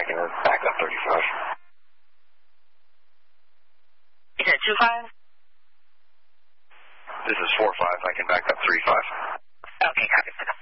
I can back up 35. Is it 25? This is 45. I can back up 35. Okay, copy.